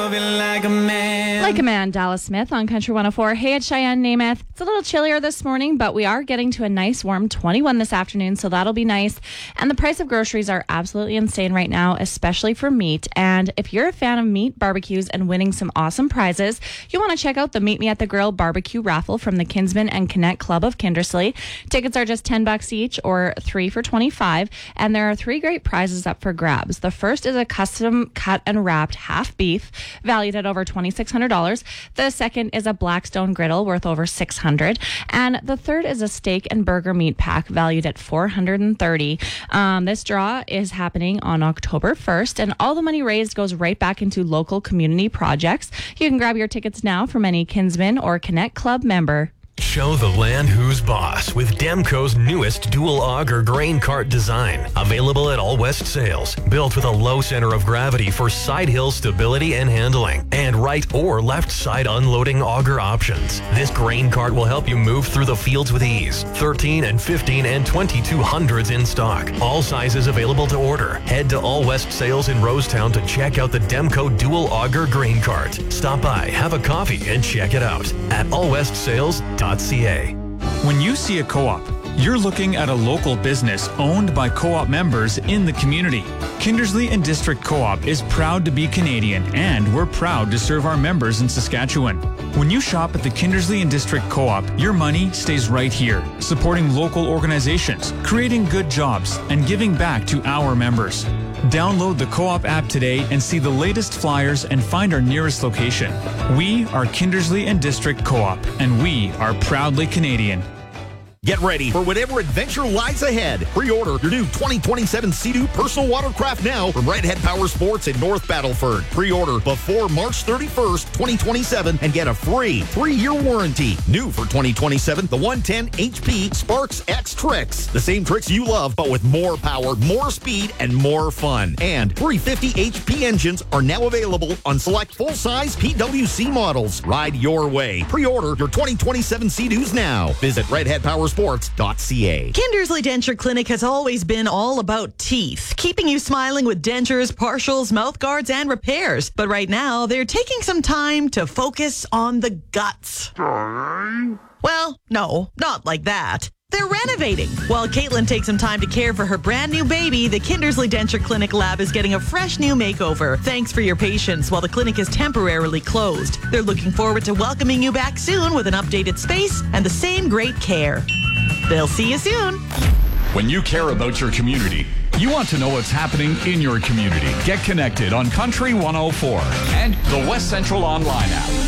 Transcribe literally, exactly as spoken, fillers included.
loving like a man. Like a Man, Dallas Smith on Country one oh four. Hey, it's Cheyenne Namath. It's a little chillier this morning, but we are getting to a nice warm twenty-one this afternoon, so that'll be nice. And the price of groceries are absolutely insane right now, especially for meat. And if you're a fan of meat barbecues and winning some awesome prizes, you want to check out the Meet Me at the Grill barbecue raffle from the Kinsman and Connect Club of Kindersley. Tickets are just ten bucks each, or three for twenty-five, and there are three great prizes up for grabs. The first is a custom cut and wrapped half beef valued at over twenty-six hundred dollars. The second is a Blackstone griddle worth over six hundred dollars, and the third is a steak and burger meat pack valued at four hundred thirty dollars. Um, this draw is happening on October first, and all the money raised goes right back into local community projects. You can grab your tickets now from any Kinsman or Connect Club member. Show the land who's boss with Demco's newest dual auger grain cart design. Available at All West Sales. Built with a low center of gravity for side hill stability and handling. And right or left side unloading auger options. This grain cart will help you move through the fields with ease. thirteen and fifteen and twenty-two hundreds in stock. All sizes available to order. Head to All West Sales in Rosetown to check out the Demco dual auger grain cart. Stop by, have a coffee, and check it out at all west sales dot c a. When you see a co-op, you're looking at a local business owned by co-op members in the community. Kindersley and District Co-op is proud to be Canadian, and we're proud to serve our members in Saskatchewan. When you shop at the Kindersley and District Co-op, your money stays right here, supporting local organizations, creating good jobs, and giving back to our members. Download the Co-op app today and see the latest flyers and find our nearest location. We are Kindersley and District Co-op, and we are proudly Canadian. Get ready for whatever adventure lies ahead. Pre-order your new twenty twenty-seven Sea-Doo personal watercraft now from Redhead Power Sports in North Battleford. Pre-order before March thirty-first, twenty twenty-seven and get a free three-year warranty. New for twenty twenty-seven, the one ten H P Sparks X Trix. The same tricks you love, but with more power, more speed, and more fun. And three fifty H P engines are now available on select full-size P W C models. Ride your way. Pre-order your twenty twenty-seven Sea-Doos now. Visit redhead power sports dot c a. Kindersley Denture Clinic has always been all about teeth, keeping you smiling with dentures, partials, mouth guards, and repairs. But right now, they're taking some time to focus on the guts. Well, no, not like that. They're renovating. While Caitlin takes some time to care for her brand new baby, the Kindersley Denture Clinic lab is getting a fresh new makeover. Thanks for your patience while the clinic is temporarily closed. They're looking forward to welcoming you back soon with an updated space and the same great care. They'll see you soon. When you care about your community, you want to know what's happening in your community. Get connected on Country one oh four and the West Central Online app.